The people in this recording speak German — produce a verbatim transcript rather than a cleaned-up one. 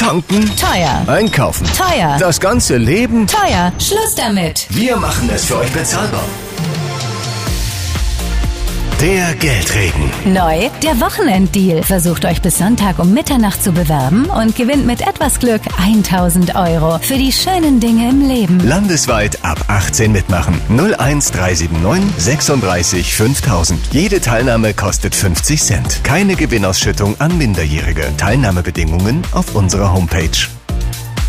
Tanken? Teuer. Einkaufen? Teuer. Das ganze Leben? Teuer. Schluss damit. Wir machen es für euch bezahlbar. Der Geldregen. Neu, der Wochenenddeal. Versucht euch bis Sonntag um Mitternacht zu bewerben und gewinnt mit etwas Glück tausend Euro für die schönen Dinge im Leben. Landesweit ab achtzehn mitmachen. null eins drei sieben neun sechsunddreißig fünftausend. Jede Teilnahme kostet fünfzig Cent. Keine Gewinnausschüttung an Minderjährige. Teilnahmebedingungen auf unserer Homepage.